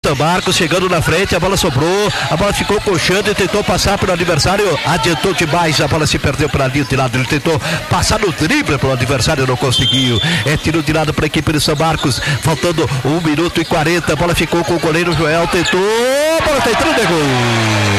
São Marcos chegando na frente, a bola sobrou, a bola ficou coxando e tentou passar pelo adversário, adiantou demais, a bola se perdeu para ali de lado, ele tentou passar no drible pelo adversário, não conseguiu. É tiro de lado para a equipe de São Marcos, faltando 1 minuto e 40, a bola ficou com o goleiro Joel, tentou, a bola tá entrando, é gol.